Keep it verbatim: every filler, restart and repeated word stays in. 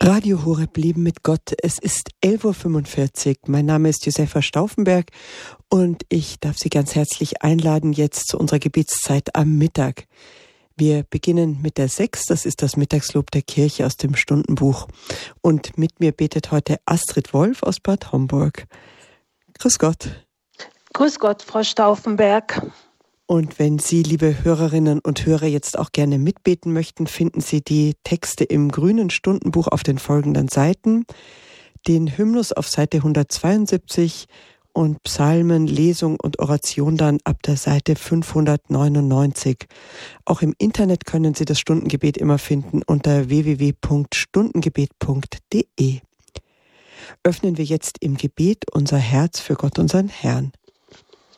Radio Horeb Leben mit Gott. Es ist elf Uhr fünfundvierzig. Mein Name ist Josefa Stauffenberg und ich darf Sie ganz herzlich einladen jetzt zu unserer Gebetszeit am Mittag. Wir beginnen mit der sechs, das ist das Mittagslob der Kirche aus dem Stundenbuch. Und mit mir betet heute Astrid Wolf aus Bad Homburg. Grüß Gott. Grüß Gott, Frau Stauffenberg. Und wenn Sie, liebe Hörerinnen und Hörer, jetzt auch gerne mitbeten möchten, finden Sie die Texte im grünen Stundenbuch auf den folgenden Seiten. Den Hymnus auf Seite hundertzweiundsiebzig und Psalmen, Lesung und Oration dann ab der Seite fünfhundertneunundneunzig. Auch im Internet können Sie das Stundengebet immer finden unter w w w punkt stundengebet punkt d e. Öffnen wir jetzt im Gebet unser Herz für Gott, unseren Herrn.